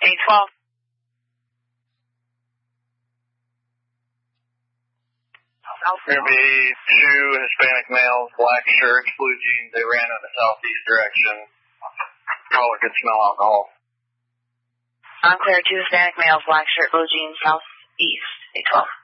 812. Going to be 2 Hispanic males, black shirts, blue jeans. They ran in the southeast direction. Caller could smell alcohol. I'm clear. 2 Hispanic males, black shirt, blue jeans, southeast. 812.